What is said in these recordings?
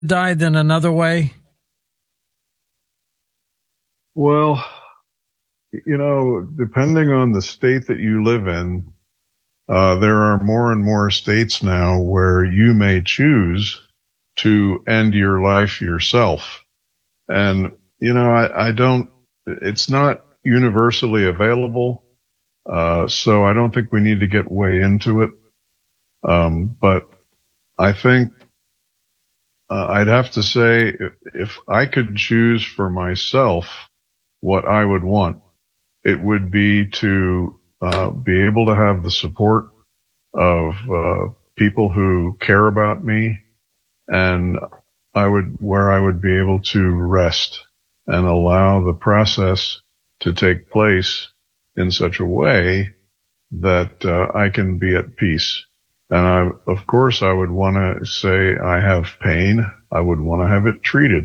died in another way? Well, depending on the state that you live in, there are more and more states now where you may choose to end your life yourself. And, I don't, it's not universally available. So I don't think we need to get way into it. But I think, I'd have to say if I could choose for myself what I would want, it would be to, be able to have the support of, people who care about me, and where I would be able to rest and allow the process to take place in such a way that I can be at peace. And of course, I would want to say I have pain. I would want to have it treated.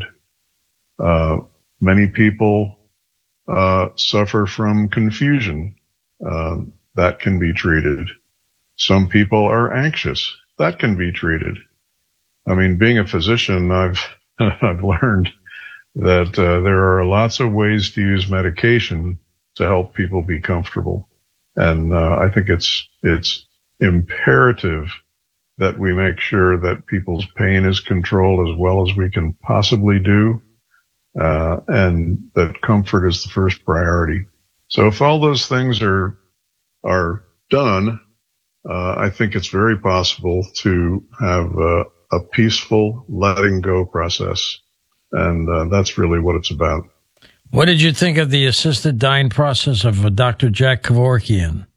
Many people suffer from confusion. That can be treated. Some people are anxious. That can be treated. I mean, being a physician, I've learned that there are lots of ways to use medication to help people be comfortable. And I think it's imperative that we make sure that people's pain is controlled as well as we can possibly do, and that comfort is the first priority. So if all those things are done, I think it's very possible to have a peaceful letting go process. And that's really what it's about. What did you think of the assisted dying process of Dr. Jack Kevorkian?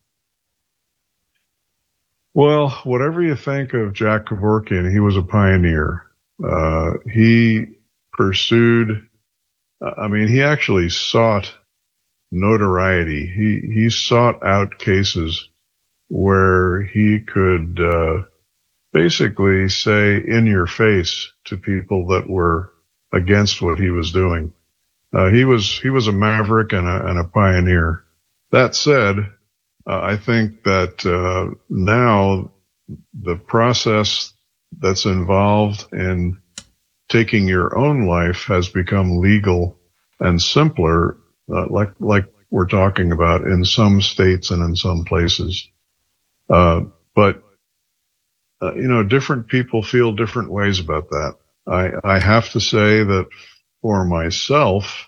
Well, whatever you think of Jack Kevorkian, he was a pioneer. He pursued, he actually sought notoriety. He sought out cases where he could basically say in your face to people that were against what he was doing. He was a maverick and a pioneer. That said, I think that now the process that's involved in taking your own life has become legal and simpler, like we're talking about in some states and in some places. But different people feel different ways about that. I have to say that for myself,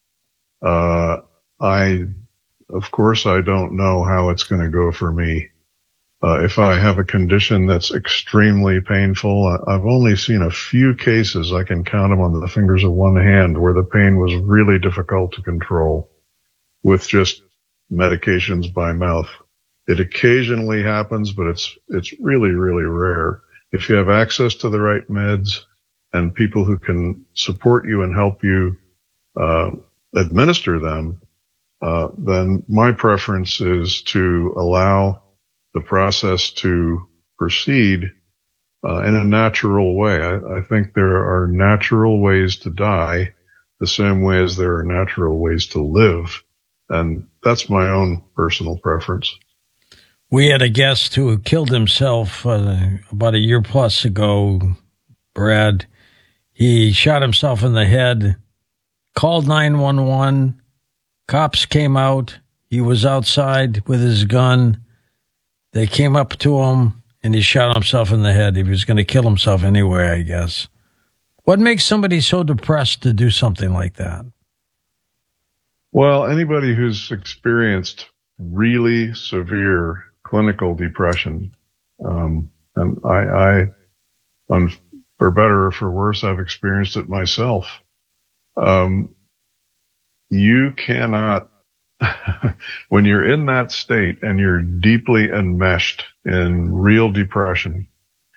of course, I don't know how it's going to go for me. If I have a condition that's extremely painful, I've only seen a few cases, I can count them on the fingers of one hand, where the pain was really difficult to control with just medications by mouth. It occasionally happens, but it's really, really rare. If you have access to the right meds and people who can support you and help you administer them, then my preference is to allow the process to proceed in a natural way. I think there are natural ways to die the same way as there are natural ways to live. And that's my own personal preference. We had a guest who killed himself about a year plus ago, Brad. He shot himself in the head, called 911. Cops came out. He was outside with his gun. They came up to him, and he shot himself in the head. He was going to kill himself anyway, I guess. What makes somebody so depressed to do something like that? Well, anybody who's experienced really severe clinical depression, and for better or for worse, I've experienced it myself. You cannot, when you're in that state and you're deeply enmeshed in real depression,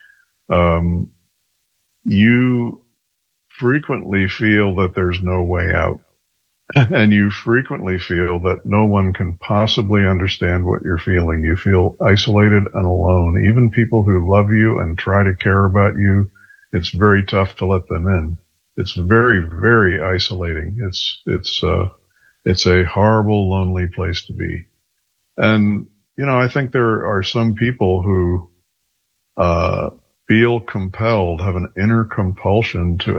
you frequently feel that there's no way out. And you frequently feel that no one can possibly understand what you're feeling. You feel isolated and alone. Even people who love you and try to care about you, it's very tough to let them in. It's very, very isolating. It's a horrible, lonely place to be. And, I think there are some people who, feel compelled, have an inner compulsion to